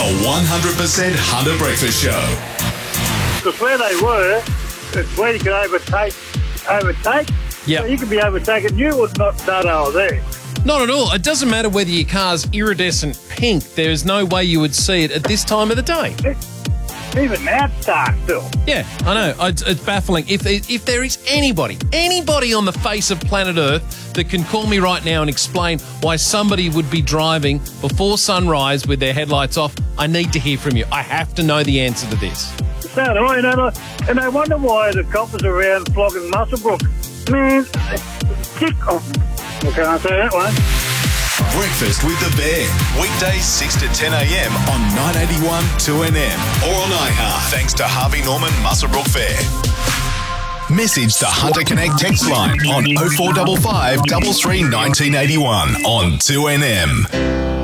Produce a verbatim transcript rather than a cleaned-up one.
The one hundred percent Hunter Breakfast Show. Because where they were, it's where you could overtake. Overtake? Yep. So you could be overtaking. You would not start over there. Not at all. It doesn't matter whether your car's iridescent pink. There's no way you would see it at this time of the day. Even now it's dark still. Yeah, I know. It's, it's baffling. If if there is anybody, anybody on the face of planet Earth that can call me right now and explain why somebody would be driving before sunrise with their headlights off, I need to hear from you. I have to know the answer to this. So do I, you know, and I wonder why the coppers are around flogging Muswellbrook. Man, tick off. Well, can I say that one? Breakfast with the Bear. Weekdays six to ten a.m. on nine eighty-one two N M or on iHeart. Thanks to Harvey Norman Muswellbrook Fair. Message the Hunter Connect text line on oh four five five, three three, one nine eight one on two N M.